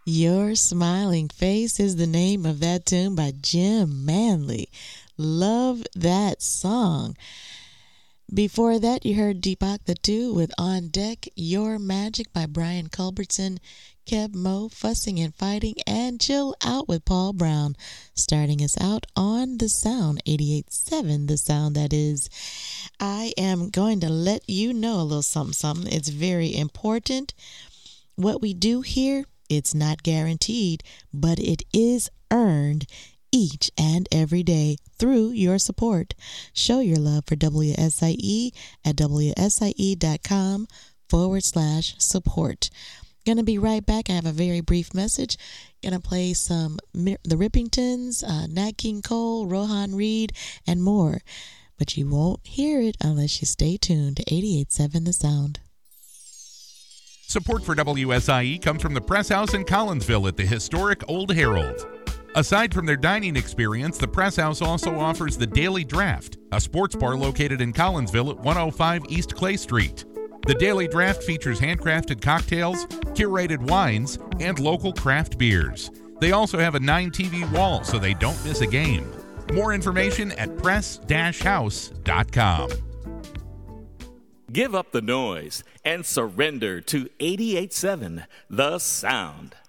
Your Smiling Face is the name of that tune by Jim Manley. Love that song. Before that, you heard Deepak the Two with On Deck, Your Magic by Brian Culbertson, Kev Mo, Fussing and Fighting, and Chill Out with Paul Brown, starting us out on The Sound, 88.7, The Sound that is. I am going to let you know a little something. It's very important. What we do here, it's not guaranteed, but it is earned each and every day through your support. Show your love for WSIE at WSIE.com/support. Gonna be right back. I have a very brief message. Gonna play some the Rippingtons, Nat King Cole, Rohan Reed, and more. But you won't hear it unless you stay tuned to 88.7 The Sound. Support for WSIE comes from the Press House in Collinsville at the historic Old Herald. Aside from their dining experience, the Press House also offers the Daily Draft, a sports bar located in Collinsville at 105 East Clay Street. The Daily Draft features handcrafted cocktails, curated wines, and local craft beers. They also have a 9-TV wall so they don't miss a game. More information at press-house.com. Give up the noise and surrender to 88.7 The Sound.